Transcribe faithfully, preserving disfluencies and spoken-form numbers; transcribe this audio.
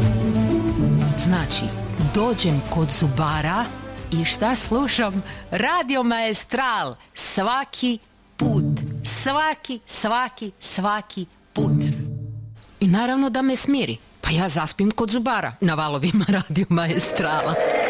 Znači, dođem kod zubara i šta slušam? Radio Maestral. Svaki put. Svaki, svaki, svaki put. I naravno da me smiri. Pa ja zaspim kod zubara na valovima Radio Maestrala.